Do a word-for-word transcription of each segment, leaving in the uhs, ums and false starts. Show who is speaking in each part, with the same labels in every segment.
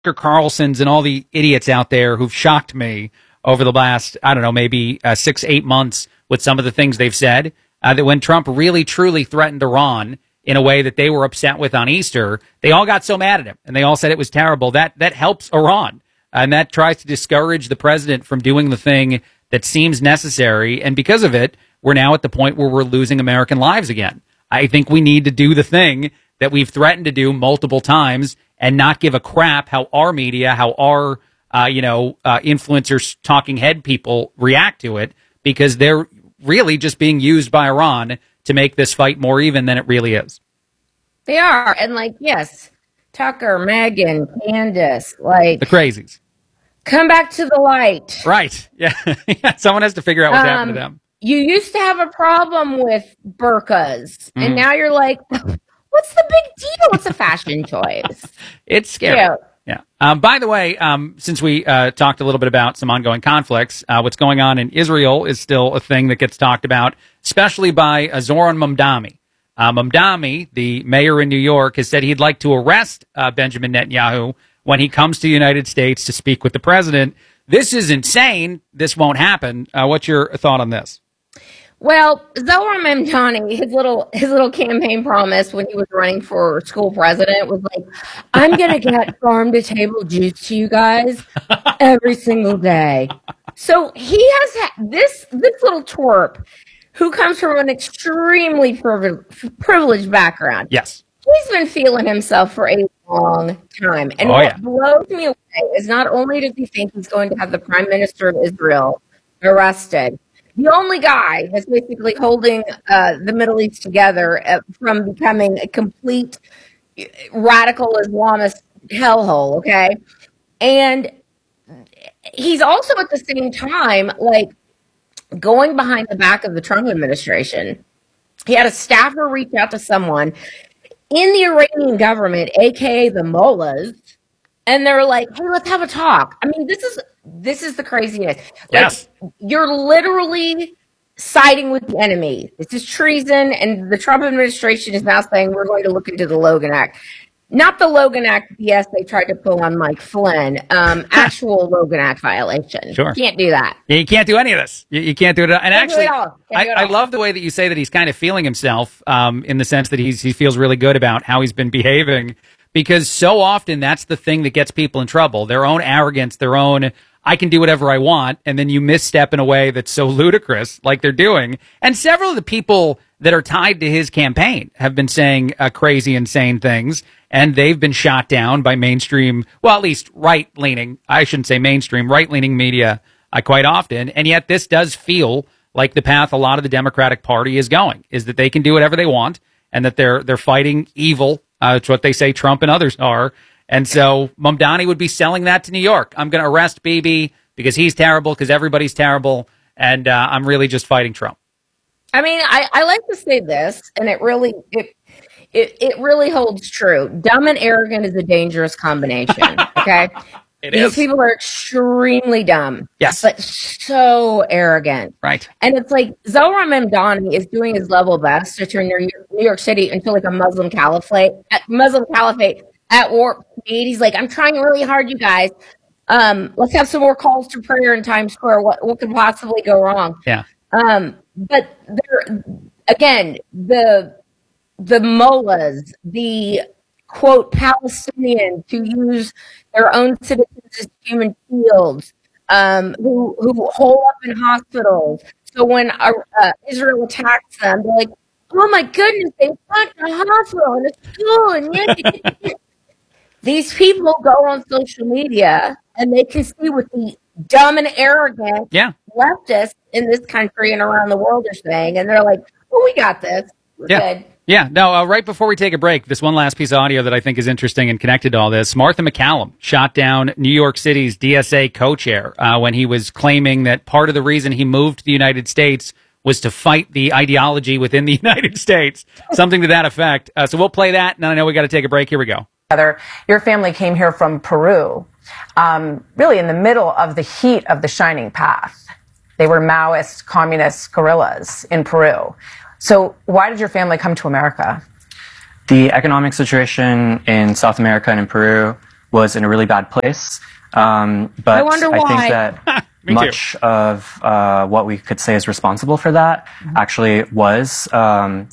Speaker 1: Carlsons and all the idiots out there who've shocked me over the last, I don't know, maybe uh, six, eight months with some of the things they've said, uh, that when Trump really, truly threatened Iran in a way that they were upset with on Easter, they all got so mad at him and they all said it was terrible. That that helps Iran, and that tries to discourage the president from doing the thing that seems necessary. And because of it, we're now at the point where we're losing American lives again. I think we need to do the thing that we've threatened to do multiple times and not give a crap how our media, how our, uh, you know, uh, influencers, talking head people react to it, because they're really just being used by Iran to make this fight more even than it really is.
Speaker 2: They are. And like, yes, Tucker, Megyn, Candace, like
Speaker 1: the crazies.
Speaker 2: Come back to the light.
Speaker 1: Right. Yeah. Someone has to figure out what's um, happened to them.
Speaker 2: You used to have a problem with burqas, mm. and now you're like, what's the big deal? It's a fashion choice.
Speaker 1: It's scary. Yeah. yeah. Um, by the way, um, since we uh, talked a little bit about some ongoing conflicts, uh, what's going on in Israel is still a thing that gets talked about, especially by uh, Zoran Mamdani. Uh, Mamdani, the mayor in New York, has said he'd like to arrest uh, Benjamin Netanyahu when he comes to the United States to speak with the president. This is insane. This won't happen. Uh, what's your thought on this?
Speaker 2: Well, Zohran Mamdani, his little his little campaign promise when he was running for school president was like, I'm going to get farm to table juice to you guys every single day. So he has had this, this little twerp who comes from an extremely privileged background.
Speaker 1: Yes.
Speaker 2: He's been feeling himself for a long time. And
Speaker 1: oh,
Speaker 2: what
Speaker 1: yeah.
Speaker 2: blows me away is not only does he think he's going to have the prime minister of Israel arrested, the only guy that's basically holding uh, the Middle East together uh, from becoming a complete radical Islamist hellhole, okay? And he's also at the same time, like, going behind the back of the Trump administration. He had a staffer reach out to someone in the Iranian government, a k a the mullahs, and they're like, hey, let's have a talk. I mean, this is this is the craziness. Like,
Speaker 1: yes. You're
Speaker 2: literally siding with the enemy. This is treason, and the Trump administration is now saying we're going to look into the Logan Act. Not the Logan Act B S they tried to pull on Mike Flynn. Um, actual Logan Act violation.
Speaker 1: Sure.
Speaker 2: You can't do that.
Speaker 1: Yeah, you can't do any of this. You, you can't do it. And
Speaker 2: can't
Speaker 1: actually,
Speaker 2: do it all.
Speaker 1: I,
Speaker 2: do it
Speaker 1: I
Speaker 2: all.
Speaker 1: love the way that you say that he's kind of feeling himself um, in the sense that he's he feels really good about how he's been behaving, because so often that's the thing that gets people in trouble. Their own arrogance, their own, I can do whatever I want, and then you misstep in a way that's so ludicrous, like they're doing. And several of the people that are tied to his campaign have been saying uh, crazy, insane things, and they've been shot down by mainstream, well, at least right-leaning, I shouldn't say mainstream, right-leaning media uh, quite often. And yet this does feel like the path a lot of the Democratic Party is going, is that they can do whatever they want, and that they're they're fighting evil. Uh, it's what they say Trump and others are. And so Mamdani would be selling that to New York. I'm going to arrest Bibi because he's terrible, because everybody's terrible, and uh, I'm really just fighting Trump.
Speaker 2: I mean, I, I like to say this, and it really it, it it really holds true. Dumb and arrogant is a dangerous combination. Okay,
Speaker 1: it
Speaker 2: these
Speaker 1: is.
Speaker 2: people are extremely dumb,
Speaker 1: yes,
Speaker 2: but so arrogant.
Speaker 1: Right, and
Speaker 2: it's like Zohran Mamdani is doing his level best to turn New York, New York City into like a Muslim caliphate. Muslim caliphate at warp speed. He's like, I'm trying really hard, you guys. Um, let's have some more calls to prayer in Times Square. What what could possibly go wrong?
Speaker 1: Yeah.
Speaker 2: Um, but there, again, the the mullahs, the quote Palestinians who use their own citizens as human shields, um, who who hole up in hospitals. So when uh, uh, Israel attacks them, they're like, "Oh my goodness, they attacked a hospital and a school!" And yet, these people go on social media and they can see what the dumb and arrogant
Speaker 1: yeah.
Speaker 2: leftists in this country and around the world are saying, and they're like, well, we got this. We're
Speaker 1: yeah.
Speaker 2: good.
Speaker 1: Yeah. No, uh, right before we take a break, this one last piece of audio that I think is interesting and connected to all this. Martha McCallum shot down New York City's D S A co-chair uh, when he was claiming that part of the reason he moved to the United States was to fight the ideology within the United States, something to that effect. Uh, so we'll play that, and I know we got to take a break. Here we go.
Speaker 3: Your family came here from Peru, um, really in the middle of the heat of the Shining Path. They were Maoist, communist guerrillas in Peru. So why did your family come to America?
Speaker 4: The economic situation in South America and in Peru was in a really bad place. Um, but
Speaker 2: I wonder
Speaker 4: I
Speaker 2: why.
Speaker 4: think that much
Speaker 1: too.
Speaker 4: of uh, what we could say is responsible for that mm-hmm. actually was um,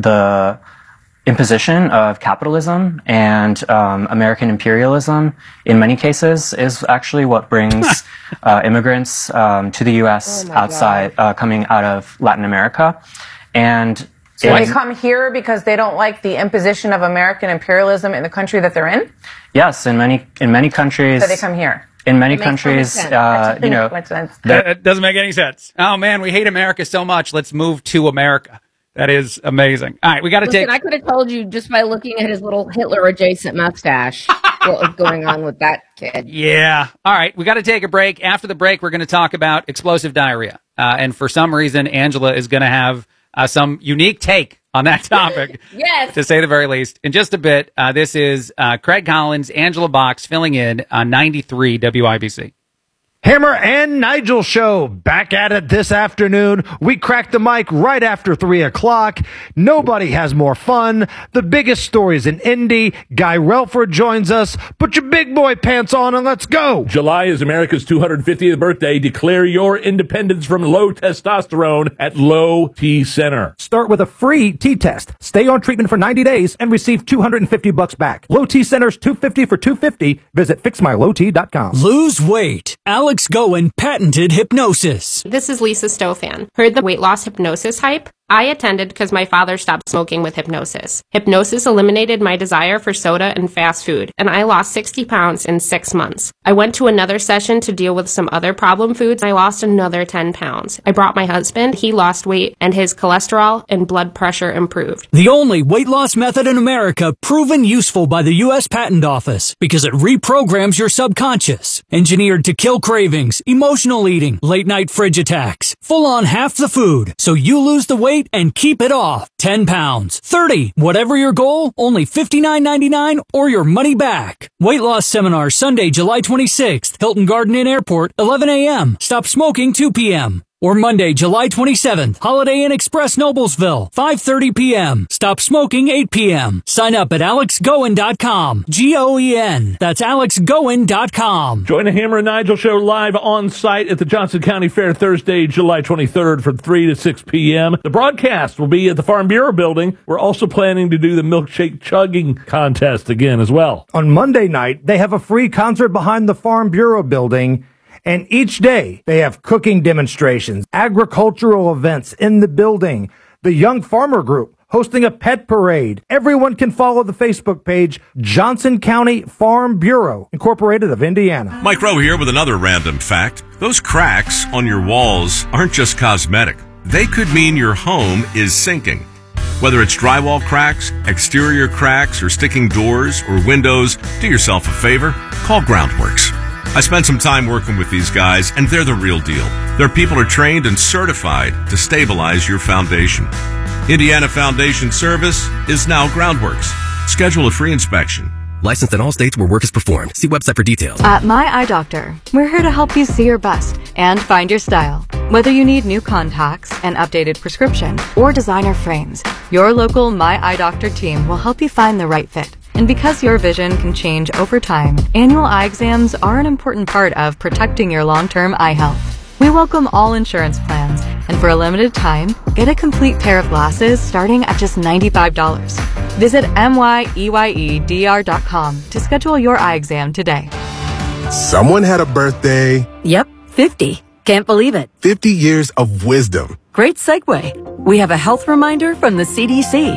Speaker 4: the imposition of capitalism and um, American imperialism. In many cases, is actually what brings uh, immigrants um, to the U S oh outside, uh, coming out of Latin America, and.
Speaker 3: So they come here because they don't like the imposition of American imperialism in the country that they're in?
Speaker 4: Yes, in many in many countries.
Speaker 3: So they come here.
Speaker 4: In many countries, uh, you know,
Speaker 1: it doesn't make any sense. Oh man, we hate America so much. Let's move to America. That is amazing. All right, we got to take.
Speaker 2: I could have told you just by looking at his little Hitler-adjacent mustache what was going on with that kid.
Speaker 1: Yeah. All right, we got to take a break. After the break, we're going to talk about explosive diarrhea, uh, and for some reason, Angela is going to have. Uh, some unique take on that topic,
Speaker 2: yes,
Speaker 1: to say the very least. In just a bit, uh, this is uh, Craig Collins, Angela Box filling in on ninety-three W I B C.
Speaker 5: Hammer and Nigel show back at it this afternoon. We cracked the mic right after three o'clock. Nobody has more fun. The biggest stories in Indy. Guy Relford joins us. Put your big boy pants on and let's go.
Speaker 6: July is America's two hundred fiftieth birthday. Declare your independence from low testosterone at Low T Center.
Speaker 7: Start with a free T-test. Stay on treatment for ninety days and receive two hundred fifty bucks back. Low T Center's two hundred fifty for two hundred fifty. Visit fix my low t dot com.
Speaker 8: Lose weight. Alex Goen patented hypnosis.
Speaker 9: This is Lisa Stofan. Heard the weight loss hypnosis hype? I attended because my father stopped smoking with hypnosis. Hypnosis eliminated my desire for soda and fast food, and I lost sixty pounds in six months. I went to another session to deal with some other problem foods. I lost another ten pounds. I brought my husband. He lost weight, and his cholesterol and blood pressure improved.
Speaker 8: The only weight loss method in America proven useful by the U S Patent Office because it reprograms your subconscious. Engineered to kill cravings, emotional eating, late-night fridge attacks, full-on half the food, so you lose the weight and keep it off. ten pounds, thirty, whatever your goal, only fifty-nine ninety-nine or your money back. Weight loss seminar Sunday, July twenty-sixth, Hilton Garden Inn Airport, eleven a.m. Stop smoking two p.m. Or Monday, July twenty-seventh, Holiday Inn Express Noblesville, five thirty p.m. Stop smoking eight p.m. Sign up at alex goen dot com. G O E N. That's alex goen dot com.
Speaker 6: Join the Hammer and Nigel show live on site at the Johnson County Fair Thursday, July twenty-third from three to six p.m. The broadcast will be at the Farm Bureau building. We're also planning to do the milkshake chugging contest again as well.
Speaker 5: On Monday night, they have a free concert behind the Farm Bureau building. And each day, they have cooking demonstrations, agricultural events in the building, the Young Farmer Group hosting a pet parade. Everyone can follow the Facebook page, Johnson County Farm Bureau, Incorporated of Indiana.
Speaker 10: Mike Rowe here with another random fact. Those cracks on your walls aren't just cosmetic. They could mean your home is sinking. Whether it's drywall cracks, exterior cracks, or sticking doors or windows, do yourself a favor, call Groundworks. I spent some time working with these guys, and they're the real deal. Their people are trained and certified to stabilize your foundation. Indiana Foundation Service is now Groundworks. Schedule a free inspection.
Speaker 11: Licensed in all states where work is performed. See website for details.
Speaker 12: At My Eye Doctor, we're here to help you see your best and find your style. Whether you need new contacts, an updated prescription, or designer frames, your local My Eye Doctor team will help you find the right fit. And because your vision can change over time, annual eye exams are an important part of protecting your long-term eye health. We welcome all insurance plans, and for a limited time, get a complete pair of glasses starting at just ninety-five dollars. Visit M Y E Y E D R dot com to schedule your eye exam today.
Speaker 13: Someone had a birthday.
Speaker 14: Yep, fifty. Can't believe it.
Speaker 13: fifty years of wisdom.
Speaker 14: Great segue. We have a health reminder from the C D C.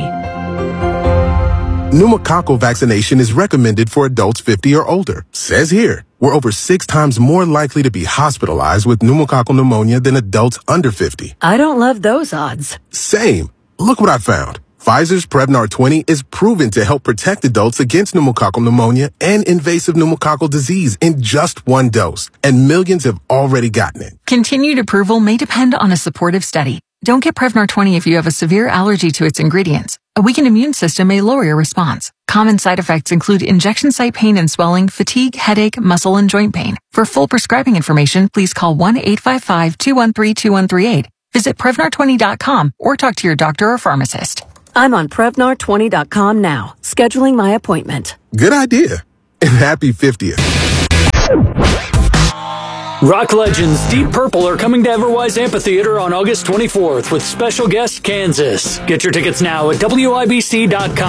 Speaker 13: Pneumococcal vaccination is recommended for adults fifty or older. Says here, we're over six times more likely to be hospitalized with pneumococcal pneumonia than adults under fifty.
Speaker 14: I don't love those odds.
Speaker 13: Same. Look what I found. Pfizer's Prevnar twenty is proven to help protect adults against pneumococcal pneumonia and invasive pneumococcal disease in just one dose. And millions have already gotten it.
Speaker 15: Continued approval may depend on a supportive study. Don't get Prevnar twenty if you have a severe allergy to its ingredients. A weakened immune system may lower your response. Common side effects include injection site pain and swelling, fatigue, headache, muscle, and joint pain. For full prescribing information, please call one eight five five, two one three, two one three eight. Visit Prevnar twenty dot com or talk to your doctor or pharmacist.
Speaker 14: I'm on Prevnar twenty dot com now, scheduling my appointment.
Speaker 13: Good idea. and happy fiftieth.
Speaker 8: Rock legends Deep Purple are coming to Everwise Amphitheater on August twenty-fourth with special guest Kansas. Get your tickets now at W I B C dot com.